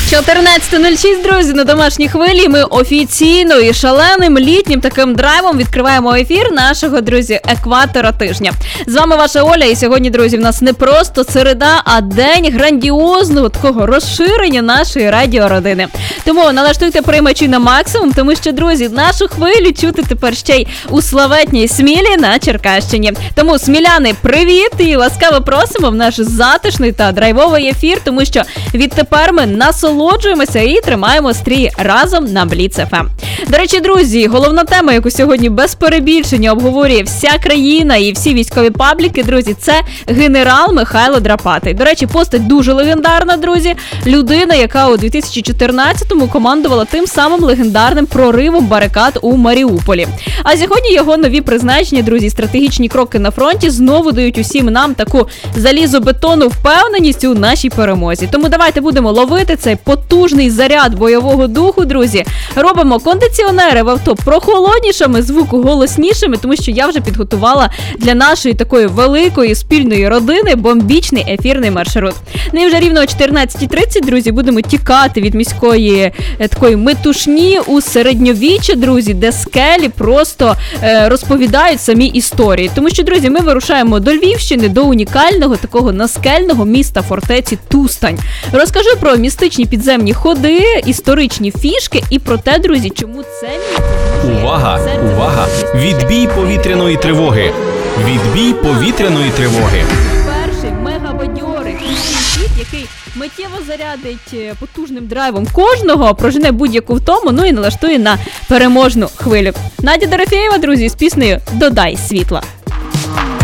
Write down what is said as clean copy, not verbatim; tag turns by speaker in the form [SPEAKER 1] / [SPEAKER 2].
[SPEAKER 1] 14:06, друзі, на домашній хвилі ми офіційно і шаленим літнім таким драйвом відкриваємо ефір нашого, друзі, екватора тижня. З вами ваша Оля, і сьогодні, друзі, в нас не просто середа, а день грандіозного такого розширення нашої радіородини. Тому налаштуйте приймачі на максимум, тому що, друзі, нашу хвилю чути тепер ще й у славетній Смілі на Черкащині. Тому, сміляни, привіт і ласкаво просимо в наш затишний та драйвовий ефір, тому що відтепер ми насолоджуємося і тримаємо стрій разом на Бліц ФМ. До речі, друзі, головна тема, яку сьогодні без перебільшення обговорює вся країна і всі військові пабліки, друзі, це генерал Михайло Драпатий. До речі, постать дуже легендарна, друзі. Людина, яка у 2014-му командувала тим самим легендарним проривом барикад у Маріуполі. А сьогодні його нові призначення, друзі, стратегічні кроки на фронті знову дають усім нам таку залізобетонну впевненість у нашій перемозі. Тому давайте будемо ловити цей потужний заряд бойового духу, друзі. Робимо кондиціонери в авто прохолоднішими, звук голоснішими, тому що я вже підготувала для нашої такої великої спільної родини бомбічний ефірний маршрут. Ну і вже рівно о 14:30, друзі, будемо тікати від міської такої метушні у середньовіччя, друзі, де скелі просто розповідають самі історії. Тому що, друзі, ми вирушаємо до Львівщини, до унікального такого наскельного міста фортеці Тустань. Розкажу про містичні підземні ходи, історичні фішки і про те, друзі, чому це місце...
[SPEAKER 2] Увага! Увага! Відбій повітряної тривоги! Відбій повітряної тривоги!
[SPEAKER 1] Перший мегабадьорий хід, який миттєво зарядить потужним драйвом кожного, прожене будь-яку втому, ну і налаштує на переможну хвилю. Надя Дорофєєва, друзі, з піснею «Додай світла».